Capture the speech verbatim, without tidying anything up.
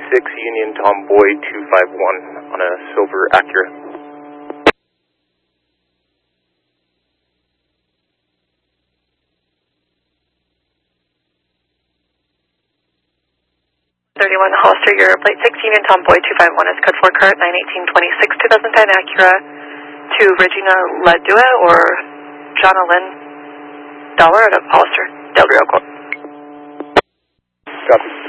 six Union Tomboy two five one on a silver Acura. thirty-one Hollister, your plate six Union Tomboy two five one is code four cart nine eighteen twenty-six two thousand ten Acura to Regina Ladua or Jonalyn Dollar out of Hollister, Del Rio Court. Copy.